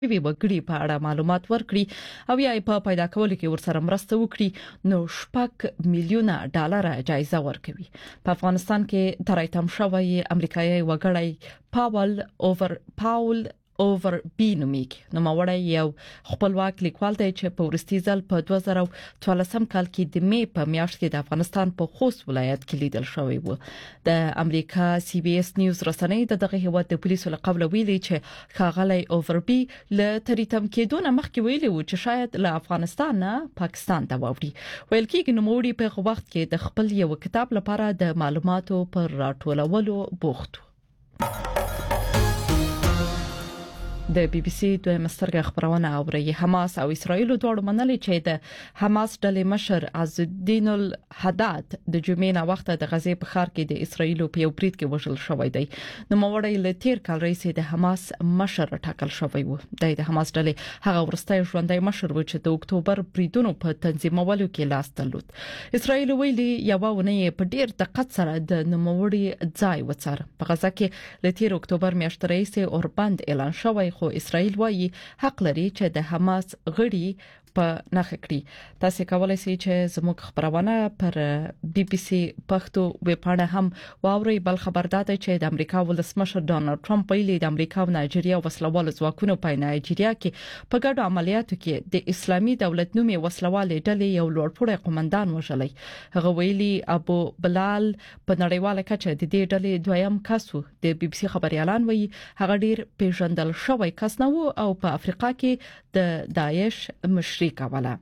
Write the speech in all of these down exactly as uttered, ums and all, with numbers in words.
وی وګړي په اړه معلومات ورکړي او یا په پیدا کولو کې ورسره مرسته وکړي نو شپږ میلیونه ډالر جایزه ورکوي. په افغانستان کې تر ایتم شوی امریکایي وګړی پاول اوور پاول اوور بی نومیږي. نو ماوړی یو خپلواک لیکوال دی چې په ورستي ځل په دوه زره څوارلسم کال کې د می په میاشت کې د افغانستان په خوست ولایت کې لیدل شوی و. د امریکا سی بي اس نیوز رسنۍ د دغه هیواد د پولیسو له قبل ویلي چې ښاغلی اوور بی له تریتم کېدو نه مخکې ویلي و چې شاید له افغانستان نه پاکستان ته واوړي. ویل کېږي نو موري په وخت کې د خپل یو کتاب لپاره د معلوماتو پر راټولولو بوخت. د بي بي سي د مسترګه خبرونه اوري. حماس او اسرائیل دواړو منلي چې د حماس ډلې مشر عزالدین الحداد د جمعې نه وخت د غزې په ښار کې د اسرائیل په یو برید کې وژل شوی دی. نو موري له تیر کال رئیس د حماس مشر ټاکل شوی و. د حماس ډلې هغه ورستۍ ژوندۍ مشر و چې د اکتوبر بریدونو په تنظیمولو کې لاس درلود. اسرائیل ویلي یو ونه په ډیر دقت سره د نوموړي ځای وڅار. په غزه کې له تیر اکتوبر میاشتې رئیس اوربند اعلان شوی خو اسرائیل وايي حق لري چې د حماس غړي په نخښه کړی. تاسو کولای شئ چې زموږ خبرونه پر بي بي سي پښتو ویبپاڼه هم واورئ. بل خبردار دی چې د امریکا ولسمشر ډانلډ ټرمپ ویلي د امریکا او نایجیریا وسلوال ځواکونو په نایجیریا کې په ګډو عملیاتو کې د اسلامي دولت نومي وسلوال ډلې یو لوړپوړی قومندان وژلی. هغه ویلي ابو بلال په نړیواله کچه د دې ډلې دویم کس و. د بي بي سي خبريالان وایي هغه ډیر پیژندل شوی کس نه و او په افریقا کې د داعش مشري کوله.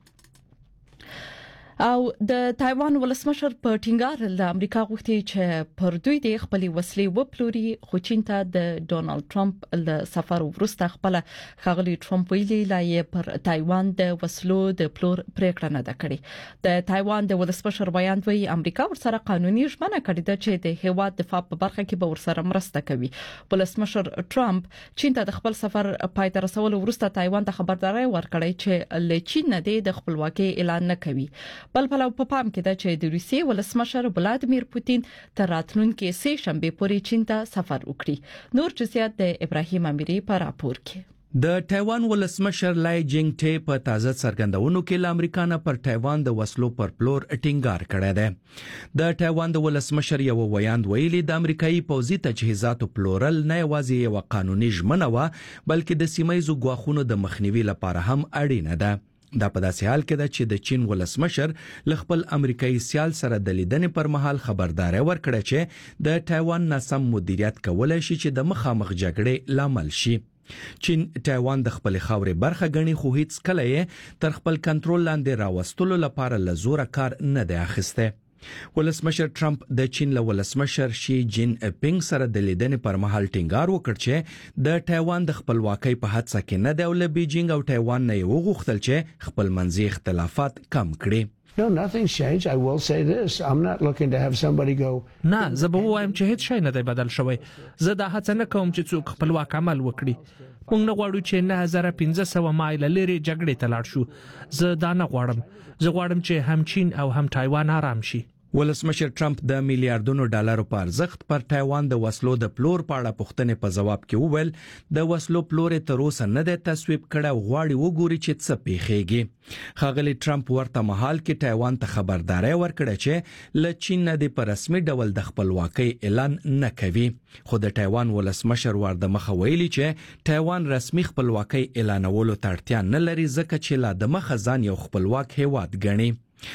او د تایوان ولسمشر په ټینګار د امریکا غوښتي چې پر دوی د خپل وسلې وپلوري خو چین ته د ډونالد ټرمپ له سفر وروسته خپل خغلی ټرمپ ویلي لا یې پر تایوان د وسلو د پلور پریکړه نه ده کړې. د تایوان د ولسمشر بیان وایي امریکا ورسره قانوني ژمنه کړې ده چې د هیواد دفاع په برخه کې به ورسره مرسته کوي. ولسمشر ټرمپ چین ته د خپل سفر پای ته رسولو وروسته تایوان ته خبرداري ورکړې چې له چین نه د خپلواکۍ اعلان نه کوي. بل په لو په پام کې ده چې د روسیې ولسمشر ولادمیر پوتین تر راتلونکي سه شنبه پورې چین ته سفر وکړي. نور جزئیات د ابراهیم امیری په راپور کې. د تایوان ولسمشر لای جینګ ټي په تازه څرګندونو کې ل امریکا نه پر تایوان د وسلو پر پلور ټینګار کړی دی. د تایوان د ولسمشر یو ویاند ویلي د امریکایي پوځي تجهیزاتو پلورل نه یوازې یو قانوني ژمنه و بلکې د سیمایي ګواښونو د مخنیوي لپاره هم اړینه ده. دا په داسې حال کې ده چې د چین ولسمشر ل خپل امریکایي سیال سره د لیدنې پر مهال خبرداري ورکړه چې د تایوان ناسم مدیریت کولای شي چې د مخامخ جګړې لامل شي. چین تایوان د خپل خاورې برخه غني خو هیڅ کله یې تر خپل کنټرول لاندې راوستلو لپاره لزوره کار نه دی اخیسته. ولسمشر ټرمپ د چین له ولسمشر شي جین پینګ سره د لیدنې پر مهال ټینګار وکړ چې د تایوان د خپلواکۍ په هڅه کې نه دی او له بیجینګ او تایوان نه یو غوښتل چې خپل منځي اختلافات کم کړي. No, nothing's changed. I will say this. I'm not looking to have somebody go. نه زه به وایم چې هیڅ شی نه دی بدل شوی. زه دا هڅه نه کوم چې څوک خپلواک عمل وکړي. موږ نه غواړو چې نه هزار پنځه سوه مایل لري جګړې ته لاړ شو. زه دا نه غواړم. زه غواړم چې هم چین او هم تایوان آرام شي. ولسمشر ټرمپ د میلیارډونو ډالرو په ارزښت پر تایوان د وسلو د پلور په اړه پوښتنې په جواب کې وویل د وسلو پلور تر اوسه نه د تصویب کړه او غواړي وګوري چې څه پیښیږي. خاغلی ټرمپ ورته مهال کې تایوان ته خبرداري ورکړه چې ل چین نه د په رسمي ډول د خپلواکۍ اعلان نه کوي. خو د تایوان ولسمشر ورده مخ ویلي چې تایوان رسمي خپلواکۍ اعلانولو ته اړتیا نه لري ځکه چې لا د مخ ځان یو خپلواک هیواد ګڼي.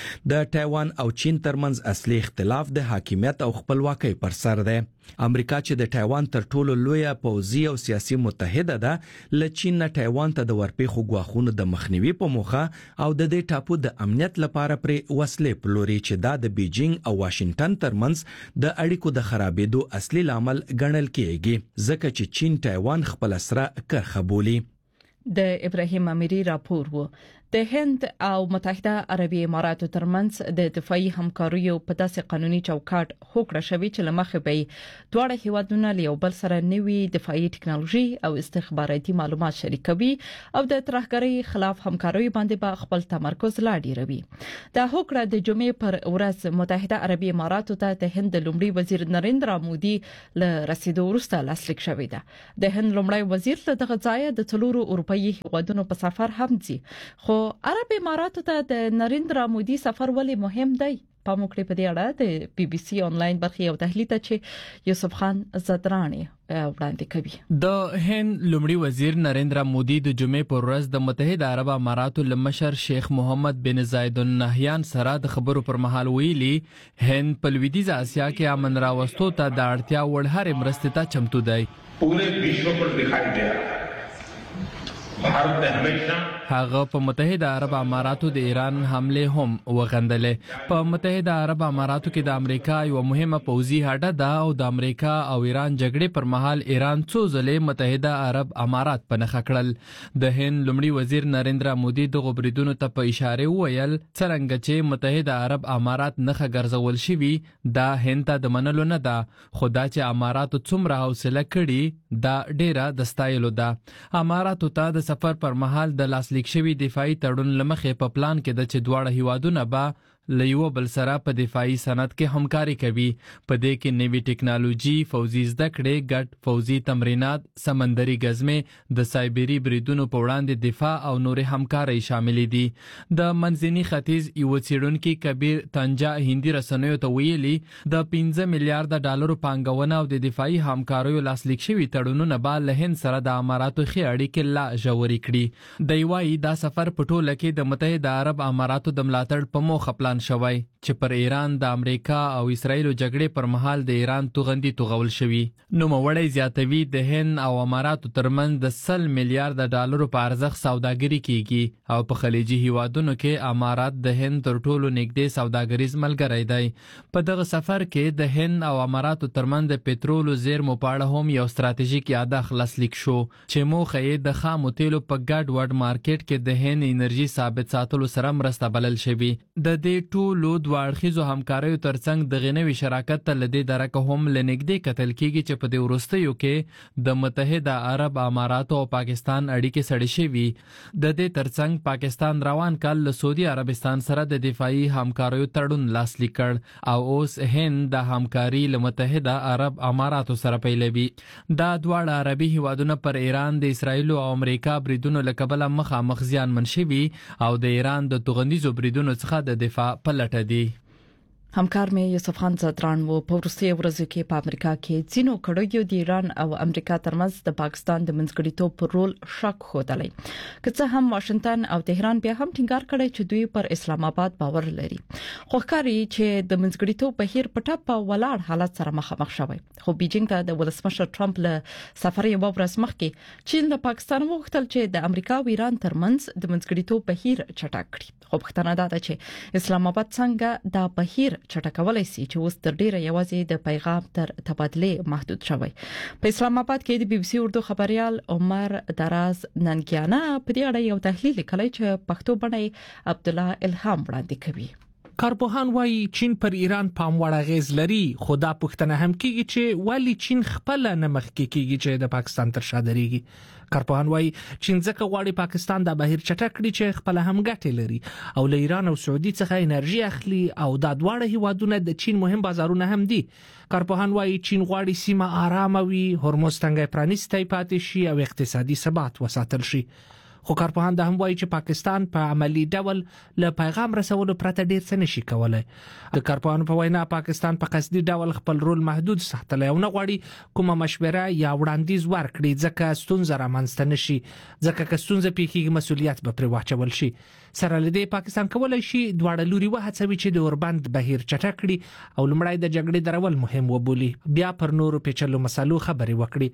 د تایوان او چین ترمنځ اصلي اختلاف د حاکمیت او خپلواکۍ پر سر دی. امریکا چې د تایوان تر ټولو لویه پوځي او سیاسي متحده ده ل چین نه تایوان ته د ورپېخو غواخونو د مخنیوي په موخه او د دې ټاپو د امنیت لپاره پر وسلې پلوري چې دا د بیجینګ او واشنگټن ترمنځ د اړیکو د خرابېدو اصلي لامل ګڼل کېږي ځکه چې چین تایوان خپل سره کرخه بولي. د ابراهیم امیری راپور وو. د هند او متحده عربی اماراتو ترمنځ د دفاعي همکاریو په داسې قانوني چوکاټ هوکړه شوې چې لمخه به دواړه هیوادونه له بل سره نوي دفاعي ټکنالوژي او استخباراتي معلومات شریکوي او د ترهګرۍ خلاف همکاري باندې به خپل تمرکز لا ډیروي. د هوکړه د جمعې پر ورځ متحده عربی اماراتو ته د هند لومړي وزیر نریندرا مودي له رسیدو وروسته لاسلیک شوې ده. د هند لومړی وزیر له دغه ځای د څلورو اروپאי هیوادونو په سفر هم ځي. خو عرب اماراتو ته د نریندرا مودي سفر ولې مهم دی؟ په موکړې په دې اړه د بي بي سي آنلاین برخې او تحلیل ته چې یوسف خان زدرانی وړاندې کوي. د هند لومړي وزیر نریندرا مودي د جمعې پر ورځ د متحده عرب اماراتو لمشر شیخ محمد بن زاید النهیان سره د خبرو پر مهال ویلي هند په لویدیځ اسیا کې امن راوستو ته د اړتیا وړ هر مرستې ته چمتو دی. پوره विश्व پر दिखाई दे रहा है भारत ने हमेशा هغه په متحده عرب اماراتو د ایران حمله هم وغندلې. په متحده عرب اماراتو کې د امریکا یو مهمه پوځي هډه ده او د امریکا او ایران جګړې پر مهال ایران څو ځلې متحده عرب امارات په نخښه کړل. د هند لومړي وزیر نریندرا مودي د غبرګونونو ته په اشاره وویل څنګه چې متحده عرب امارات نخښه ګرځول شوی دا هند ته د منلو نه ده، خدا چې اماراتو څومره حوصله کړي دا ډیره د ستایلو ده. اماراتو ته د سفر پر مهال د لاس لیک شوی دفاعي تړون لمخې په پلان کې د چې دواړه هیوادونه به له یو بل سره په دفاعي صنعت کې همکاري کوي. په دې کې نوي ټکنالوژي، فوزي زده کړې، ګډ فوزي تمرینات، سمندري غزمې، د سایبری بریدونو په وړاندې دفاع او نورې همکاري شامل دي. د منځني ختیځ یو څېړونکي کبیر تنجا هندي رسنیو ته ویلي د پنځه میلیارډ ډالرو پانګونه او د دفاعي همکاریو لاسلیک شوی تړونونه به له هند سره د اماراتو ښې اړیکې لا ژورې کړي. دی وايي دا سفر په ټوله کې د متحده عرب اماراتو د ملاتړ په موخه پلان شوی چې پر ایران د امریکا او اسرایل جګړې پر مهال د ایران توغندي توغول شوی. نو موړی زیاتوي د هند او اماراتو ترمنځ د سل میلیارډ ډالرو په ارزښت سوداګري کیږي او په خلیجي هیوادونو کې امارات د هند تر ټولو نږدې سوداګریز ملګری دی. په دغه سفر کې د هند او اماراتو ترمنځ د پټرولو زیرمو په اړه هم یو ستراتیژیک یادښت لاسلیک شو چې موخه یې د خامو تیلو په ګډ وډ مارکیټ کې د هند انرژي ثابت ساتلو سره مرسته بلل شوی. د دې ټولو دوه اړخیزو همکاریو ترڅنګ د غنوي شراکت ته لدی درکه هم لنګدې کتل کیږي چې په دې وروستیو کې د متحده عرب اماراتو او پاکستان اړیکې سړې شوي. د دې ترڅنګ پاکستان روان کال له سعودي عربستان سره د دفاعي همکاریو تړون لاسلیک کړ او اوس هند د همکاري له متحده عرب اماراتو سره پیلوي. دا دواړه عربي هیوادونه پر ایران د اسرایل او امریکا بریدونو له کبله مخامخ زیانمن شوي او د ایران د توغندیزو بریدونو څخه د دفاع په لټه دي. همکار مې یوسف خان زدران وو. په وروستیو ورځو کې په امریکا کې ځینو کړیو د ایران او امریکا ترمنځ د پاکستان د منځګړیتوب پر رول شک خوتلی. که څه هم واشنگټن او تهران بیا هم ټینګار کړی چې دوی پر اسلام آباد باور لري. خو ښکاري چې د منځګړیتوب بهیر په ټاپ ولاړ حالت سره مخامخ شوی. خو بیجینګ ته د ولسمشر ټرمپ له سفر یو ورځ مخکې چین له پاکستان وغوښتل چې د امریکا او ایران ترمنځ د منځګړیتوب بهیر چټک کړي. خو پښتنه دا ده چې اسلام آباد څنګه دا بهیر چټکولای شي چې اوس تر ډیره یوازې د پیغام تر تبادله محدود شوی. په اسلام آباد کې د بي بي سي اردو خبريال عمر دراز ننګیانا په دې اړه یو تحلیل کړی چې پښتو باندې عبد الله الهام وړاندې کوي. کارپوهان وايي چین پر ایران پام وړ اغیز لري، خو دا پوښتنه هم کیږي چې ولی چین خپل نه مخ کې کیږي چې د پاکستان تر شا درېږي. کارپوهان وايي چین ځکه غواړي پاکستان د بهیر چټک کړي چې خپل هم ګټې لري او له ایران او سعودي څخه انرژي اخلي او دا دواړه هیوادونه د چین مهم بازارونه هم دي. کارپوهان وايي چین غواړي سیمه آرامه وي، هرمز تنګی پرانیستی پاتې شي او اقتصادي ثبات وساتل شي. خو کارپوهان دا هم وایي چې پاکستان په عملی ډول له پیغام رسولو پرته ډیر څه نشي کولای. د کارپوهانو په وینا پاکستان په قصدي ډول خپل رول محدود ساتلی او نه غواړي کومه مشوره یا وړاندیز ورکړي ځکه ستونزه رامنځته نشي، ځکه که ستونزه پیښیږي مسؤلیت به پرې واچول شي. سره لدې پاکستان کولای شي دواړه لوري وهڅوي چې د اوربند بهیر چټک کړي او لمړی د جګړې درول مهم وبولي، بیا پر نورو پیچلو مسالو خبرې وکړي.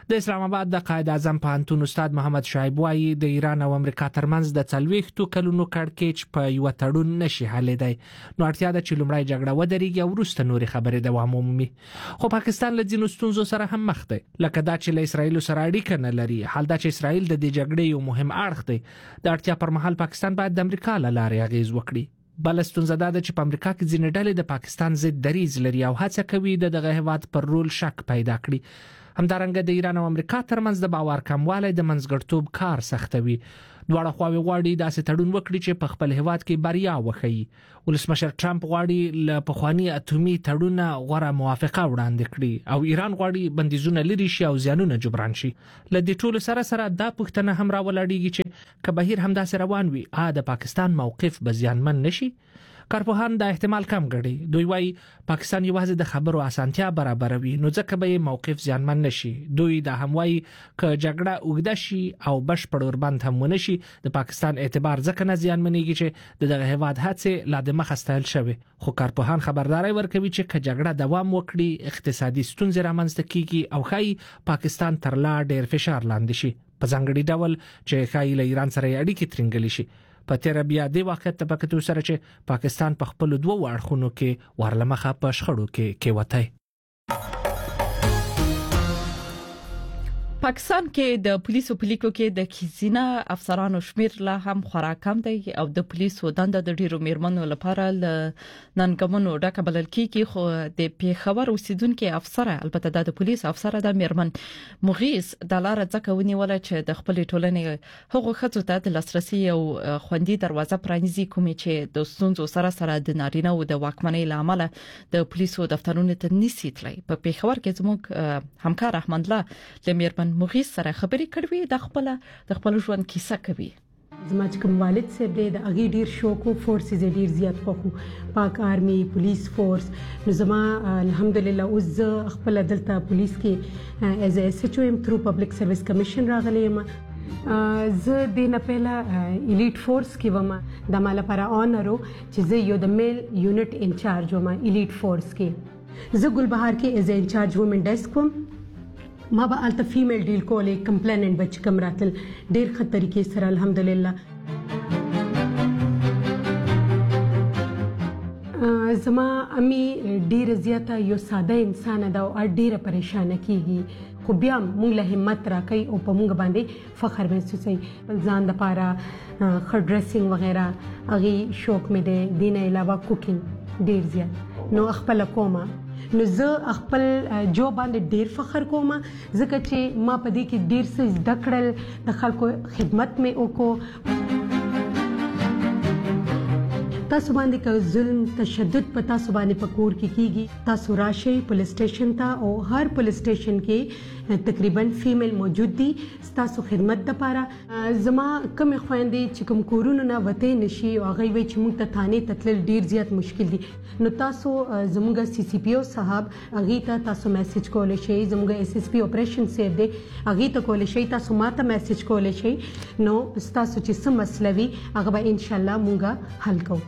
د اسلام آباد د قائد اعظم پوهنتون استاد محمد شعیب وايي د ایران او امریکا ترمنځ د څلويختو کلونو کړکېچ په یو تړون نشي حلېدای نو اړتیا ده چې لومړی جګړه ودرېږي او وروسته نورې خبرې دوام ومومي خو پاکستان له ځینو ستونزو سره هم مخ دی لکه دا چې له اسرایل سره اړیکه نه لري حال دا چې اسرایل د دې جګړې یو مهم اړخ دی د اړتیا پر مهال پاکستان باید د امریکا له لارې اغیز وکړي بل ستونزه دا ده چې په امریکا کې ځینې ډلې د پاکستان ضد دریځ لري او هڅه کوي د دغه هیواد پر رول شک پیدا کړي همدارنګه د ایران او امریکا ترمنځ د باور کموالی د منځګړتوب کار سختوي دواړه خواوې غواړي داسې تړون وکړي چې په خپل هیواد کې بریا وښيي ولسمشر ټرمپ غواړي له پخوانی اتومي تړون غوړه موافقه وړاندې کړي او ایران غواړي بندیزونه لري شي او زیانونه جبران شي ل دې ټولو سره سره دا پښتنه هم راولړيږي چې کبهیر هم داسې روان وي ا د پاکستان موقف به زیانمن نشي کارپوهان دا احتمال کم ګڼي دوی وايي پاکستان یوازې د خبرو اسانتیا برابروي نو ځکه به موقف زیانمن نشي دوی دا هم وايي ک جګړه اوږده شي او بشپړ وربند هم ونشي د پاکستان اعتبار ځکه نه زیانمنېږي چې د دغه هیواد هڅه لا د مخ استایل شوی خو کارپوهان خبرداري ورکوي چې ک جګړه دوام وکړي اقتصادي ستونزې رامنځته کیږي او خای پاکستان تر لا ډېر فشار لاندې شي په ځانګړي ډول چې خای له ایران سره اړیکې ترنګلې شي په تیر بیا د وخت په کتو سره چې پاکستان په خپل دوه اړخونو کې ورلمخه په شخړو کې کې وته پاکستان کې د پولیسو پلیکو کې د خزینه افسرانو شمیر لا هم خورا کم دی او د پولیسو دنده د ډیرو میرمنو لپاره ننګمنو ډکه بلل کیږي خو د پیښور اوسیدونکو افسر البته د پولیس افسر د میرمن مغیث د لار ځکه ونیول چې د خپل ټولنې هغه خڅو ته د لاسرسي او خوندي دروازه پرانیزي کومې چې د ستونزو سره سره د نارینه او د واکمنۍ لامل د پولیسو دفترونو ته نسی تللی په پیښور کې زموږ همکار احمد الله د میرمن مغیث سره خبرې کړې د خپل د خپل ژوند کیسه کوي زما چې کوم والد صاحب دی د اغي ډیر شوق او فورسز ډیر زیات خوخو پاک آرمي پولیس فورس نو زما الحمدلله اوس خپل دلته پولیس کې از ا ایس ایچ او ام تھرو پبلک سرویس کمیشن راغلی یم زه د نه پهلا الیټ فورس کې ومه د مال لپاره اونرو چې زه یو د میل یونټ انچارج ومه الیټ فورس کې زه ګلبهار کې از انچارج وومن ډیسک وم ما به الته فیمیل ډیل کولې کمپلیننټ بچ کم راتل ډیر ښه طریقې سره الحمدلله زما امي ډیر زیاته یو ساده انسان ده او ډیره پریشان کیږي خو بیا موږ له همت راکې او په موږ باندې فخر محسوسوي ځان لپاره خ ډریسینګ وغیرہ اغي شوق مې ده دینه علاوه کوکینګ ډیر زیات نو خپل کومه نو زه خپل جو باندې ډیر فخر کوم ځکه چې ما په دې کې ډیر څه زده کړل د خلکو خدمت مې وکړو تاسو باندې که ظلم تشدد په تاسو باندې پکور کې کیږي تاسو راشي پولیس سټیشن ته او هر پولیس سټیشن کې تقریبا فیمیل موجود دي تاسو خدمت لپاره زما کوم خويندې چې کوم کورونو نه وته نشي او هغه وی چې موږ ته ثاني تتل ډیر زیات مشکل دي نو تاسو زموږ سی سی پی او صاحب هغه ته تاسو میسج کولای شئ زموږ اس اس پی اپریشن سیف دی هغه ته کولای شئ تاسو ماته میسج کولای شئ نو تاسو چې سم مسلوي هغه به ان شاء الله موږ حل کوو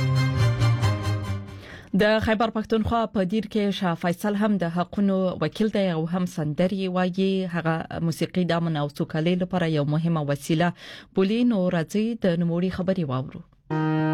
د خیبر پښتونخوا په دیر کې شاه فیصل هم د حقونو وکیل دی او هم سندري وایي هغه موسیقي د امن او سوکالۍ لپاره یو مهمه وسیله بولي نو راځي د نوموړي خبري واورو